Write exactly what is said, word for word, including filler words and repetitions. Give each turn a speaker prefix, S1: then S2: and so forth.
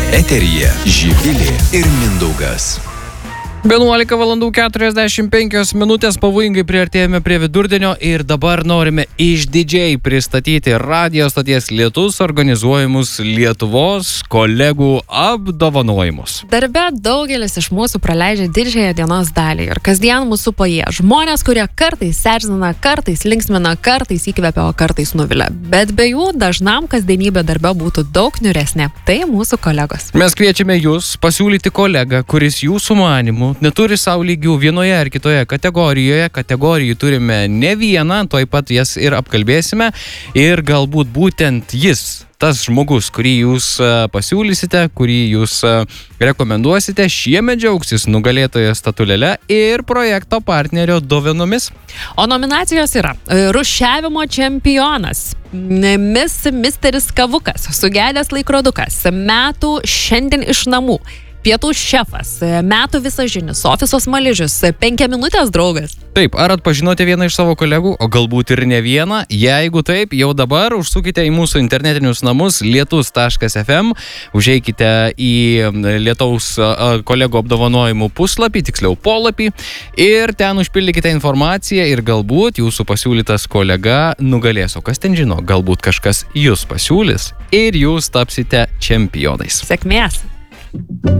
S1: Eteryje Živilė ir Mindaugas.
S2: vienuolika valandų keturiasdešimt penkios minutės, pavojingai priartėjome prie vidurdienio ir dabar norime išdidžiai pristatyti radijo stoties Lietus organizuojamus Lietuvos kolegų apdovanojimus.
S3: Darbe daugelis iš mūsų praleidžia didžiąją dienos dalį ir kasdien mūsų paje žmonės, kurie kartais erzina, kartais linksmina, kartais įkvepia, o kartais nuvilia. Bet be jų dažnam kasdienybė darbe būtų daug niūresnė. Tai mūsų kolegos.
S2: Mes kviečiame jūs pasiūlyti kolegą, kuris jūsų manimų neturi savo lygių vienoje ar kitoje kategorijoje. Kategorijų turime ne vieną, tuoj pat jas ir apkalbėsime. Ir galbūt būtent jis, tas žmogus, kurį jūs pasiūlysite, kurį jūs rekomenduosite, šiemet džiaugsis nugalėtojo statulėle ir projekto partnerio dovanomis.
S3: O nominacijos yra rūšiavimo čempionas, mis misteris Kavukas, sugedęs laikrodukas, metų šiandien iš namų, pietų šefas, metų visažinis, ofiso smaližius, penkiaminutės draugas.
S2: Taip, ar atpažinote vieną iš savo kolegų, o galbūt ir ne vieną? Jeigu taip, jau dabar užsukite į mūsų internetinius namus lietus taškas ef em, užeikite į Lietaus kolegų apdovanojimų puslapį, tiksliau polapį, ir ten užpildykite informaciją ir galbūt jūsų pasiūlytas kolega nugalės. O kas ten žino, galbūt kažkas jūs pasiūlys ir jūs tapsite čempionais.
S3: Sėkmės!